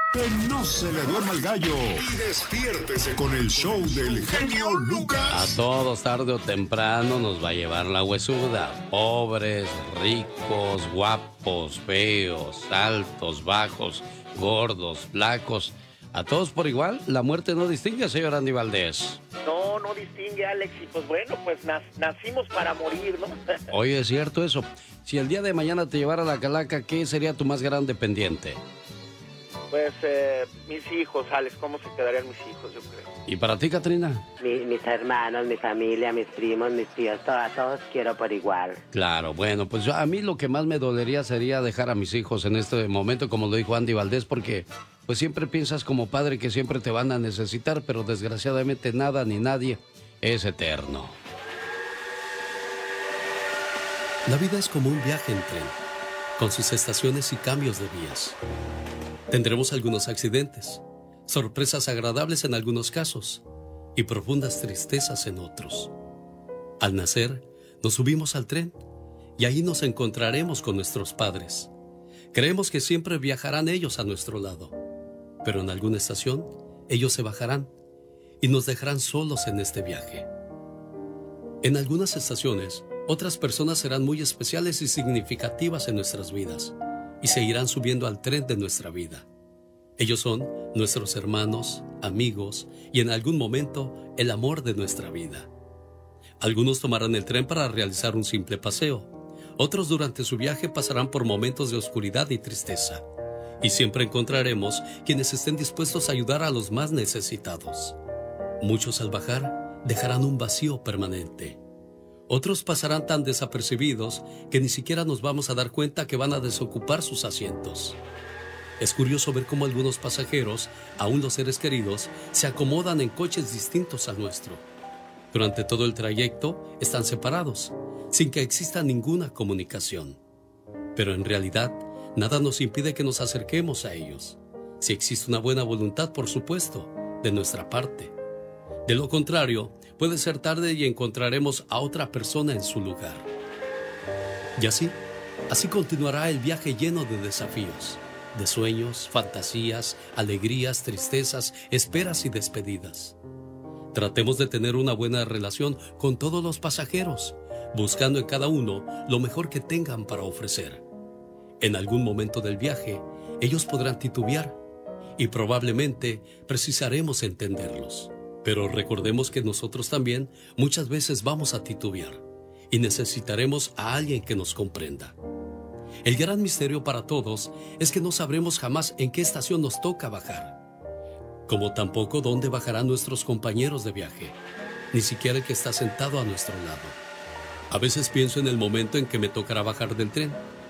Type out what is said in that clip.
Que no se le duerma el gallo. Y despiértese con el show del genio Lucas. A todos, tarde o temprano, nos va a llevar la huesuda. Pobres, ricos, guapos, feos, altos, bajos, gordos, flacos. A todos por igual, la muerte no distingue, señor Andy Valdés. No, no distingue, Alex. Y pues bueno, pues nacimos para morir, ¿no? Oye, es cierto eso. Si el día de mañana te llevara la calaca, ¿qué sería tu más grande pendiente? Pues mis hijos, Alex, ¿cómo se quedarían mis hijos, yo creo? ¿Y para ti, Catrina? Mis hermanos, mi familia, mis primos, mis tíos, a todos quiero por igual. Claro, bueno, pues a mí lo que más me dolería sería dejar a mis hijos en este momento, como lo dijo Andy Valdés, porque pues siempre piensas como padre que siempre te van a necesitar, pero desgraciadamente nada ni nadie es eterno. La vida es como un viaje en tren, con sus estaciones y cambios de vías. Tendremos algunos accidentes, sorpresas agradables en algunos casos y profundas tristezas en otros. Al nacer, nos subimos al tren y ahí nos encontraremos con nuestros padres. Creemos que siempre viajarán ellos a nuestro lado, pero en alguna estación ellos se bajarán y nos dejarán solos en este viaje. En algunas estaciones, otras personas serán muy especiales y significativas en nuestras vidas y se irán subiendo al tren de nuestra vida. Ellos son nuestros hermanos, amigos y en algún momento el amor de nuestra vida. Algunos tomarán el tren para realizar un simple paseo. Otros durante su viaje pasarán por momentos de oscuridad y tristeza. Y siempre encontraremos quienes estén dispuestos a ayudar a los más necesitados. Muchos al bajar dejarán un vacío permanente. Otros pasarán tan desapercibidos que ni siquiera nos vamos a dar cuenta que van a desocupar sus asientos. Es curioso ver cómo algunos pasajeros, aún los seres queridos, se acomodan en coches distintos al nuestro. Durante todo el trayecto están separados, sin que exista ninguna comunicación. Pero en realidad, nada nos impide que nos acerquemos a ellos. Si existe una buena voluntad, por supuesto, de nuestra parte. De lo contrario, puede ser tarde y encontraremos a otra persona en su lugar. Y así continuará el viaje lleno de desafíos, de sueños, fantasías, alegrías, tristezas, esperas y despedidas. Tratemos de tener una buena relación con todos los pasajeros, buscando en cada uno lo mejor que tengan para ofrecer. En algún momento del viaje, ellos podrán titubear y probablemente precisaremos entenderlos. Pero recordemos que nosotros también muchas veces vamos a titubear y necesitaremos a alguien que nos comprenda. El gran misterio para todos es que no sabremos jamás en qué estación nos toca bajar, como tampoco dónde bajarán nuestros compañeros de viaje, ni siquiera el que está sentado a nuestro lado. A veces pienso en el momento en que me tocará bajar del tren